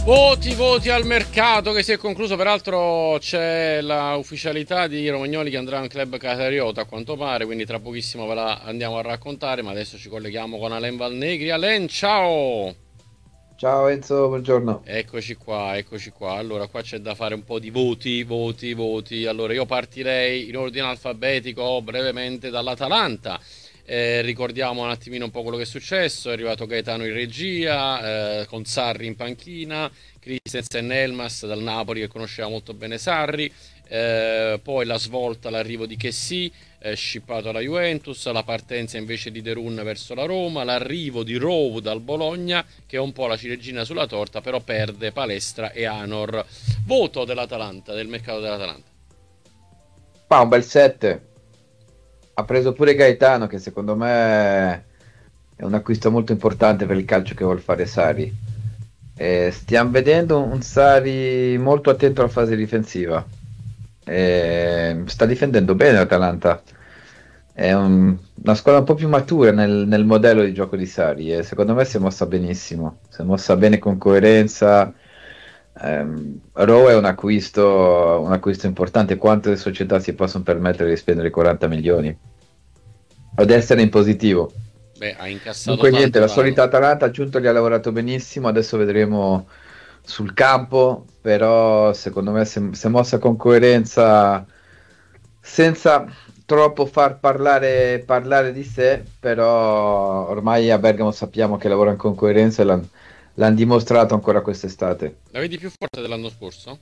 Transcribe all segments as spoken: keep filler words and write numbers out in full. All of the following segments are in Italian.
Voti, voti al mercato che si è concluso, peraltro c'è la ufficialità di Romagnoli che andrà in club Catariota a quanto pare, quindi tra pochissimo ve la andiamo a raccontare, ma adesso ci colleghiamo con Alen Valnegri. Alen, ciao! Ciao Enzo, buongiorno. Eccoci qua, eccoci qua. Allora, qua c'è da fare un po' di voti, voti, voti. Allora, io partirei in ordine alfabetico brevemente dall'Atalanta. Eh, ricordiamo un attimino un po' quello che è successo. È arrivato Gaetano in regia, eh, con Sarri in panchina, Christensen e Elmas dal Napoli che conosceva molto bene Sarri. Eh, poi la svolta, l'arrivo di Chessy, eh, scippato alla Juventus, la partenza invece di De Roon verso la Roma, l'arrivo di Rowe dal Bologna, che è un po' la ciliegina sulla torta, però perde Palestra e Anor. Voto dell'Atalanta, del mercato dell'Atalanta. Ma un bel sette. Ha preso pure Gaetano, che secondo me è un acquisto molto importante per il calcio che vuol fare Sari. Eh, stiamo vedendo un Sari molto attento alla fase difensiva. Eh, sta difendendo bene l'Atalanta. È un- una squadra un po' più matura nel, nel modello di gioco di Sari e secondo me si è mossa benissimo. Si è mossa bene con coerenza. Ehm, Rowe è un acquisto, un acquisto importante. Quante società si possono permettere di spendere quaranta milioni? Ad essere in positivo. Beh, ha incassato Dunque niente, tanto la l'Anor. solita Atalanta, Giunto gli ha lavorato benissimo, adesso vedremo sul campo, però secondo me si è si è mossa con coerenza senza troppo far parlare, parlare di sé, però ormai a Bergamo sappiamo che lavorano con coerenza e l'han- l'hanno dimostrato ancora quest'estate. La vedi più forte dell'anno scorso?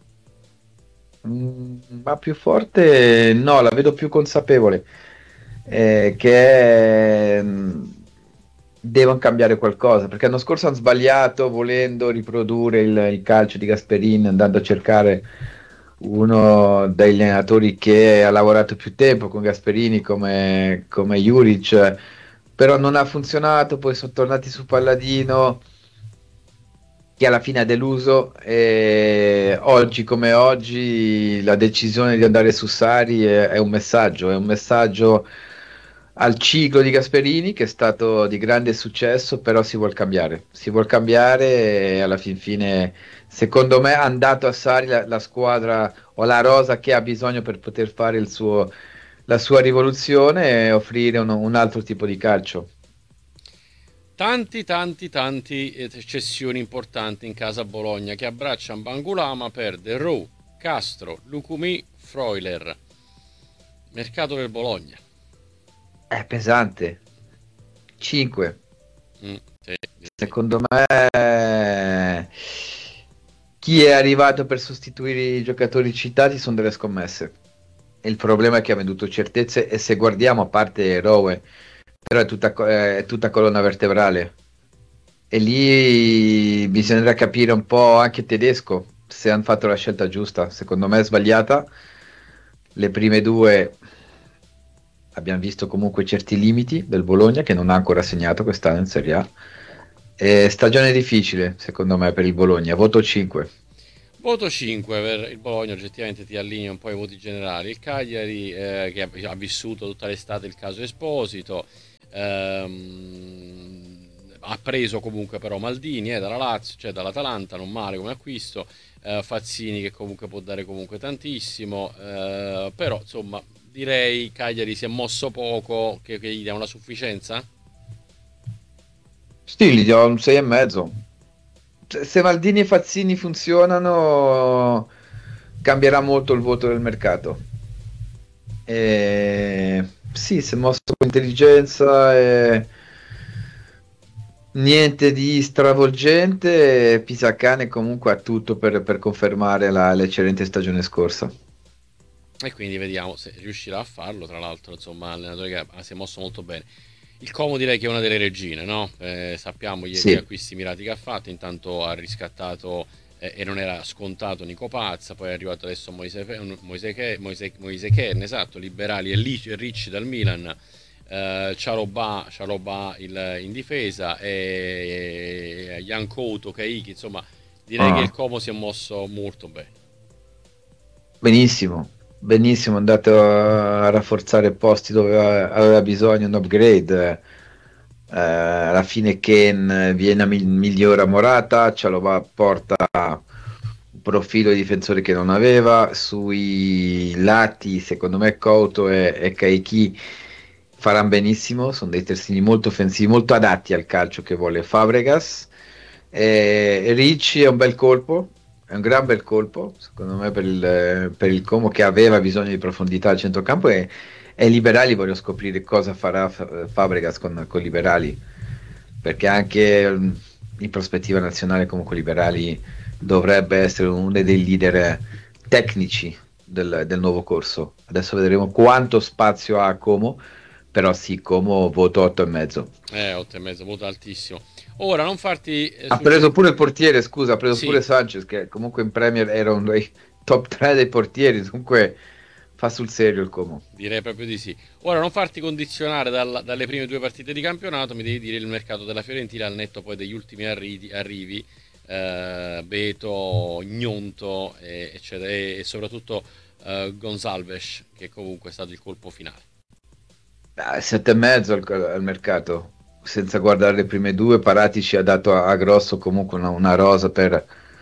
Mm, ma più forte no, la vedo più consapevole, eh, che mm, devono cambiare qualcosa, perché l'anno scorso hanno sbagliato volendo riprodurre il, il calcio di Gasperini, andando a cercare uno degli allenatori che ha lavorato più tempo con Gasperini come, come Juric, però non ha funzionato, poi sono tornati su Palladino che alla fine ha deluso e oggi come oggi la decisione di andare su Sari è, è un messaggio, è un messaggio al ciclo di Gasperini che è stato di grande successo, però si vuol cambiare, si vuol cambiare e alla fin fine secondo me ha andato a Sari la, la squadra o la rosa che ha bisogno per poter fare il suo, la sua rivoluzione e offrire un, un altro tipo di calcio. Tanti, tanti, tanti eh, cessioni importanti in casa Bologna che abbracciano Bangulama per De Roo, Castro, Lucumi, Freuler. Mercato del Bologna. È pesante, cinque. Mm, sì, sì. Secondo me, chi è arrivato per sostituire i giocatori citati sono delle scommesse. Il problema è che ha venduto certezze e se guardiamo, a parte Rowe, però è tutta, co- è tutta colonna vertebrale. E lì bisognerà capire un po' anche tedesco se hanno fatto la scelta giusta. Secondo me è sbagliata. Le prime due abbiamo visto comunque certi limiti del Bologna che non ha ancora segnato quest'anno in Serie A. E stagione difficile, secondo me, per il Bologna. Voto cinque. Voto cinque per il Bologna, oggettivamente ti allinea un po' ai voti generali. Il Cagliari, eh, che ha, ha vissuto tutta l'estate il caso Esposito, ehm, ha preso comunque però Maldini eh, dalla Lazio, cioè dall'Atalanta, non male come acquisto. eh, Fazzini che comunque può dare comunque tantissimo, eh, però insomma direi Cagliari si è mosso poco, che, che gli dà una sufficienza? Sì, gli do un sei e mezzo. Se se Maldini e Fazzini funzionano, cambierà molto il voto del mercato. E... Sì, si è mosso con intelligenza e niente di stravolgente. Pisacane comunque ha tutto per, per confermare la- l'eccellente stagione scorsa. E quindi vediamo se riuscirà a farlo. Tra l'altro, insomma, allenatore che ha- si è mosso molto bene. Il Como direi che è una delle regine, no? Eh, sappiamo gli, gli Sì, acquisti mirati che ha fatto. Intanto ha riscattato eh, e non era scontato Nico Pazza. Poi è arrivato adesso Moise, Moise, Moise, Moise Kern, esatto, liberali e Lic- Ricci dal Milan. Eh, Cialobà, Cialobà il- in difesa e, e Jan Couto, Kaiki, insomma, direi che il ah, Como si è mosso molto bene. benissimo, benissimo. È andato a rafforzare posti dove aveva aveva bisogno, un upgrade. Eh, alla fine Ken viene a mi- migliora Morata, Cialobà porta un profilo di difensore che non aveva, sui lati secondo me Couto e, e Kaiki faranno benissimo, sono dei terzini molto offensivi, molto adatti al calcio che vuole Fabregas. E Ricci è un bel colpo, è un gran bel colpo, secondo me, per il, per il Como che aveva bisogno di profondità al centrocampo e, e Liberali voglio scoprire cosa farà Fa- Fabregas con, con Liberali, perché anche mm, in prospettiva nazionale comunque Liberali dovrebbe essere uno dei leader tecnici del, del nuovo corso. Adesso vedremo quanto spazio ha a Como, però sì, Como voto otto e mezzo. Eh, otto e mezzo, voto altissimo. Ora, non farti eh, Ha preso succedere... pure il portiere, scusa, ha preso Sì, pure Sanchez, che comunque in Premier era uno dei top tre dei portieri, dunque fa sul serio il Como. direi proprio di sì. Ora, non farti condizionare dal- dalle prime due partite di campionato, mi devi dire il mercato della Fiorentina al netto poi degli ultimi arrivi, arrivi eh, Beto, Gnonto, e, eccetera, e, e soprattutto eh, Gonzalves, che comunque è stato il colpo finale. Ah, sette e mezzo al, al mercato, senza guardare le prime due, Parati ci ha dato a, a grosso comunque una, una rosa per,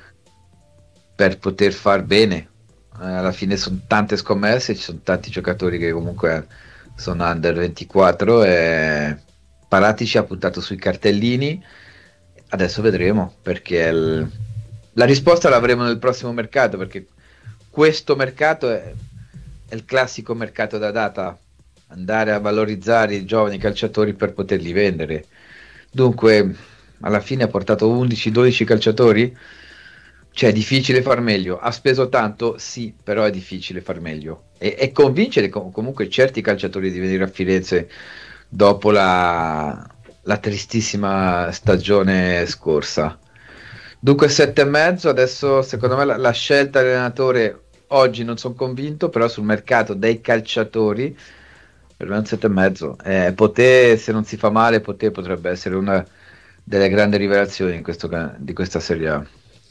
per poter far bene. Eh, alla fine sono tante scommesse, ci sono tanti giocatori che comunque sono under ventiquattro e Parati ci ha puntato sui cartellini. Adesso vedremo perché il- la risposta l'avremo nel prossimo mercato perché questo mercato è, è il classico mercato da data, andare a valorizzare i giovani calciatori per poterli vendere. Dunque, alla fine ha portato undici dodici calciatori, cioè è difficile far meglio. Ha speso tanto, sì, però è difficile far meglio. E, e convincere com- comunque certi calciatori di venire a Firenze dopo la, la tristissima stagione scorsa. Dunque sette e mezzo, adesso secondo me la, la scelta dell'allenatore oggi non sono convinto, però sul mercato dei calciatori per me è un sette e mezzo. Eh, Poté, se non si fa male, Poté potrebbe essere una delle grandi rivelazioni in questo ca- di questa Serie A.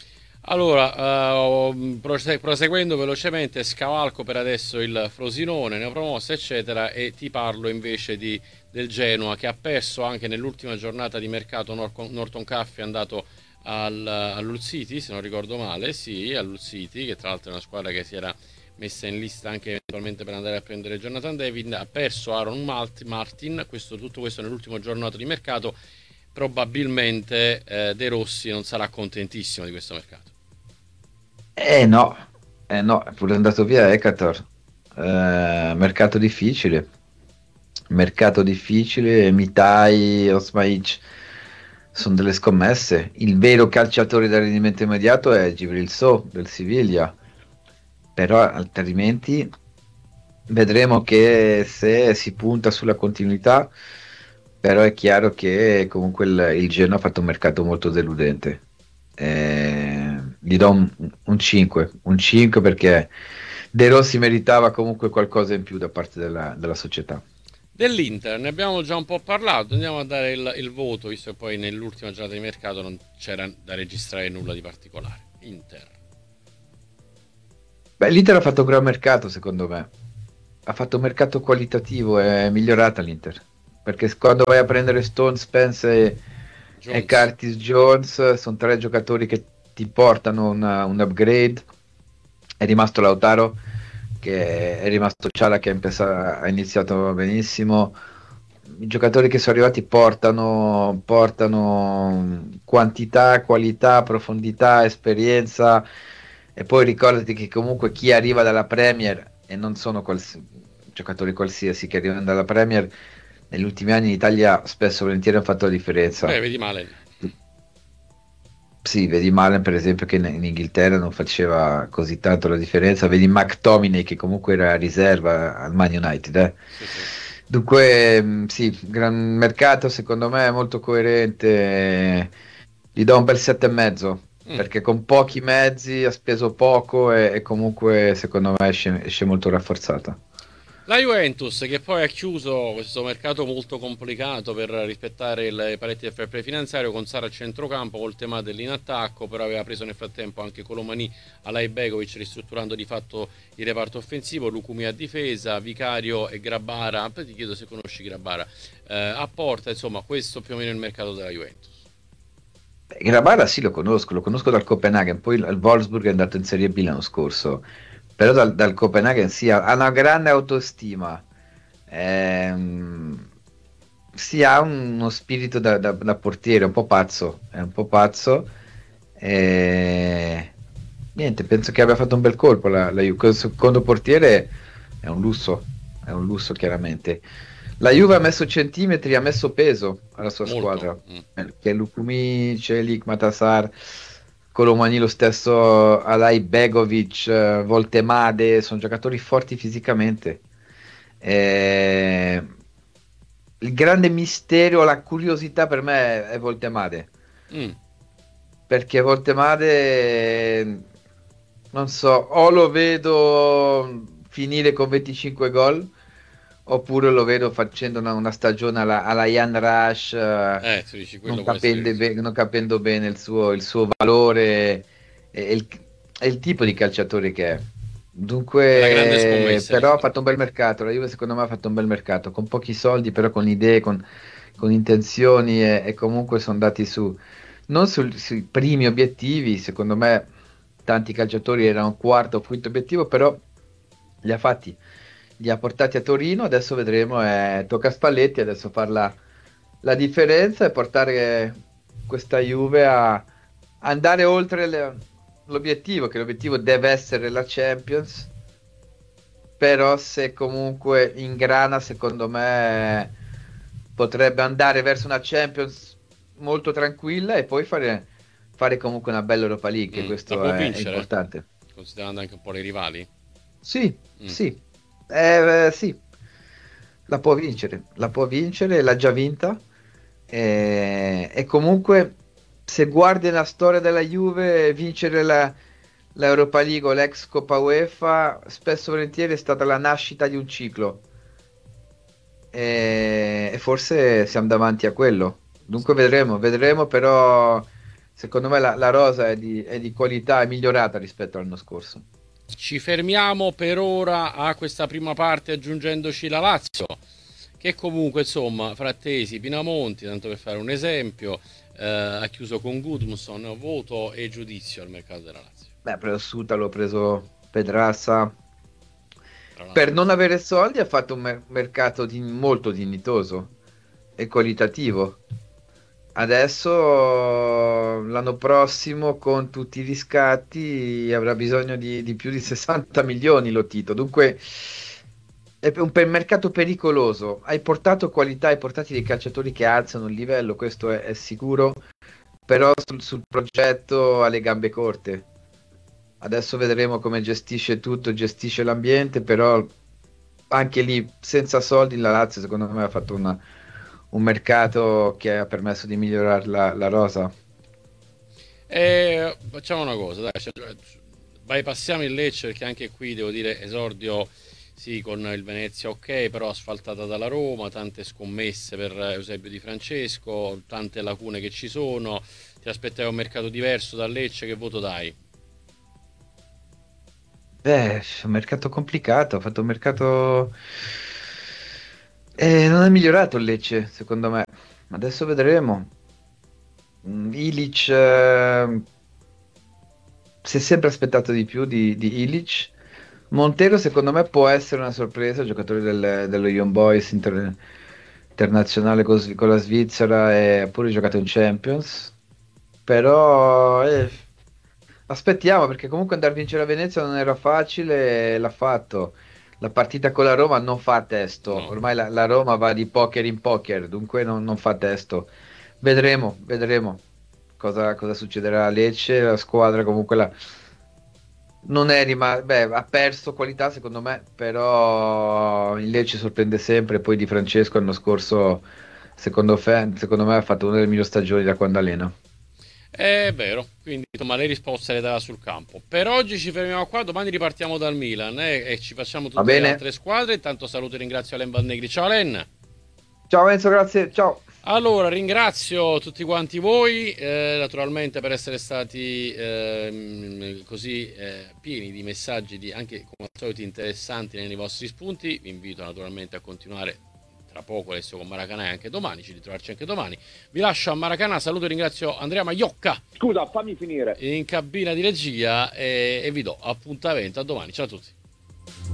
Allora, eh, prose- proseguendo velocemente, scavalco per adesso il Frosinone, neopromosso, eccetera, e ti parlo invece di, del Genoa che ha perso anche nell'ultima giornata di mercato. Nor- Norton Caffey è andato al, all'Hull City, se non ricordo male, sì, all'Hull City, che tra l'altro è una squadra che si era messa in lista anche eventualmente per andare a prendere Jonathan David. Ha perso Aaron Malt- Martin, questo, tutto questo nell'ultima giornata di mercato. Probabilmente eh, De Rossi non sarà contentissimo di questo mercato. Eh no, eh no, è pure andato via Ekator. Eh, mercato difficile, mercato difficile, Mitai, Osmaic sono delle scommesse. Il vero calciatore da rendimento immediato è Gibril So del Siviglia, però altrimenti vedremo che se si punta sulla continuità, però è chiaro che comunque il, il Genoa ha fatto un mercato molto deludente. Eh, gli do un, un cinque, un cinque perché De Rossi meritava comunque qualcosa in più da parte della, della società. Dell'Inter ne abbiamo già un po' parlato, andiamo a dare il, il voto, visto che poi nell'ultima giornata di mercato non c'era da registrare nulla di particolare. Inter. Beh, l'Inter ha fatto un gran mercato, secondo me. Ha fatto un mercato qualitativo, è migliorata l'Inter. Perché quando vai a prendere Stone, Spence e, e Jones. Curtis Jones, sono tre giocatori che ti portano una- un upgrade. È rimasto Lautaro, che è rimasto Ciala che ha, impesa- ha iniziato benissimo. I giocatori che sono arrivati portano, portano quantità, qualità, profondità, esperienza. E poi ricordati che comunque chi arriva dalla Premier e non sono quals- giocatori qualsiasi che arrivano dalla Premier, negli ultimi anni in Italia spesso e volentieri hanno fatto la Beh, differenza. vedi male. Sì, vedi Malen per esempio che in, in Inghilterra non faceva così tanto la differenza, vedi McTominay che comunque era riserva al Man United. Eh. Sì, sì. Dunque, mh, sì, gran mercato secondo me è molto coerente, gli do un bel sette e mezzo Mm. perché con pochi mezzi ha speso poco e, e comunque secondo me esce, esce molto rafforzata. La Juventus che poi ha chiuso questo mercato molto complicato per rispettare le paletti del fair play finanziario con Sara a centrocampo, Voltemade lì in attacco, però aveva preso nel frattempo anche Colomani, Alai Begovic ristrutturando di fatto il reparto offensivo, Lucumi a difesa, Vicario e Grabara, poi ti chiedo se conosci Grabara, eh, a porta, insomma questo più o meno è il mercato della Juventus. Grabara sì, lo conosco, lo conosco dal Copenaghen, poi il il Wolfsburg è andato in Serie B l'anno scorso, però dal, dal Copenaghen sì, ha ha una grande autostima, ehm, sì, ha uno spirito da, da- da portiere, un po' pazzo, è un po' pazzo, e niente, penso che abbia fatto un bel colpo la, la Juve, il secondo portiere è un lusso, è un lusso chiaramente. La Juve ha messo centimetri, ha messo peso alla sua Molto. squadra, Mm. eh, che è Lukumi, Celik, Matassar, Colomani, lo stesso Alai Begovic, eh, Voltemade, sono giocatori forti fisicamente. Eh, il grande mistero, la curiosità per me è Voltemade, Mm. perché Voltemade, non so, o lo vedo finire con venticinque gol, oppure lo vedo facendo una, una stagione alla, alla Jan Rush, eh, Eh, tu dici non quello può essere il capendo, rischio. be- non capendo bene il suo, il suo valore e, e il, e il tipo di calciatore che è. È la grande Dunque, scommessa in però ha effetti. fatto un bel mercato. La Juve, secondo me, ha fatto un bel mercato con pochi soldi, però con idee, con, con intenzioni e, e comunque sono andati su non sul- sui primi obiettivi. Secondo me, tanti calciatori erano quarto o quinto obiettivo, però li ha fatti, li ha portati a Torino. Adesso vedremo. Eh, tocca a Spalletti adesso far la, la differenza e portare questa Juve a andare oltre le- l'obiettivo, che l'obiettivo deve essere la Champions, però se comunque ingrana, secondo me potrebbe andare verso una Champions molto tranquilla e poi fare, fare comunque una bella Europa League, Mm. La questo può è, è vincere? importante. Considerando anche un po' le rivali? Sì, Mm. sì, Eh, sì, la può vincere, la può vincere, l'ha già vinta. E, e comunque, se guardi la storia della Juve, vincere la, l'Europa League o l'ex Coppa UEFA, spesso e volentieri è stata la nascita di un ciclo. E, e forse siamo davanti a quello. Dunque vedremo, vedremo, però secondo me la, la rosa è di, è di qualità, è migliorata rispetto all'anno scorso. Ci fermiamo per ora a questa prima parte aggiungendoci la Lazio, che comunque insomma Frattesi, Pinamonti, tanto per fare un esempio, eh, ha chiuso con Gudmundsson, voto e giudizio al mercato della Lazio. Beh, ha preso Suta, l'ho preso Pedrassa. Tra Per l'altro non sì. avere soldi ha fatto un mer- mercato di- molto dignitoso e qualitativo. Adesso l'anno prossimo con tutti i riscatti avrà bisogno di, di più di sessanta milioni Lotito. Dunque è un per- mercato pericoloso. Hai portato qualità, hai portato dei calciatori che alzano il livello, questo è, è sicuro, però sul, sul progetto ha le gambe corte. Adesso vedremo come gestisce tutto, gestisce l'ambiente, però anche lì senza soldi la Lazio secondo me ha fatto una- un mercato che ha permesso di migliorare la, la rosa. E facciamo una cosa, dai, cioè, bypassiamo il Lecce perché anche qui devo dire esordio sì con il Venezia ok, però asfaltata dalla Roma, tante scommesse per Eusebio Di Francesco, tante lacune che ci sono, ti aspettavi un mercato diverso dal Lecce, che voto dai? Beh, un mercato complicato, ha fatto un mercato... Eh, non è migliorato il Lecce, secondo me. Adesso vedremo. Mm, Ilic, eh, si è sempre aspettato di più di, di Ilic. Montero, secondo me, può essere una sorpresa, giocatore del- dello Young Boys inter- internazionale con, Svi- con la Svizzera e ha pure giocato in Champions. Però eh, aspettiamo perché comunque andare a vincere a Venezia non era facile, e l'ha fatto. La partita con la Roma non fa testo, No. ormai la, la Roma va di poker in poker, dunque non, non fa testo. Vedremo, vedremo cosa, cosa succederà a Lecce. La squadra comunque la- non è rimasta, beh, ha perso qualità secondo me, però il Lecce sorprende sempre. Poi Di Francesco l'anno scorso, secondo, fe- secondo me, ha fatto una delle migliori stagioni da quando allena. È vero, quindi insomma le risposte le darà sul campo. Per oggi ci fermiamo qua, domani ripartiamo dal Milan eh, e ci facciamo Va tutte le bene? altre squadre. Intanto saluto e ringrazio Alen Valnegri. Ciao Alen! Ciao Enzo, grazie, ciao. Allora, ringrazio tutti quanti voi, eh, naturalmente per essere stati ehm, così eh, pieni di messaggi, di, anche come al solito interessanti nei vostri spunti. Vi invito naturalmente a continuare tra poco adesso con Maracanã e anche domani, ci ritrovarci anche domani. Vi lascio a Maracanã, saluto e ringrazio Andrea Maiocca Scusa, fammi finire. in cabina di regia e, e vi do appuntamento a domani. Ciao a tutti.